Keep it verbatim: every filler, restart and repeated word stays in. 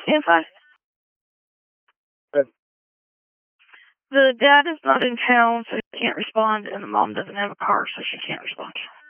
If I... Good. The dad is not in town, so he can't respond, and the mom doesn't have a car, so she can't respond.